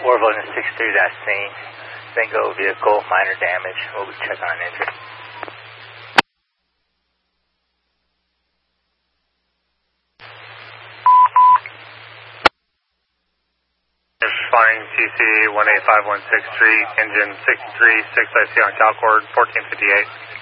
Warville 63, that scene. Bingo vehicle, minor damage. We'll be checking on engine. Flying TC 18516 Street, engine 636, I see on Calcord, 1458.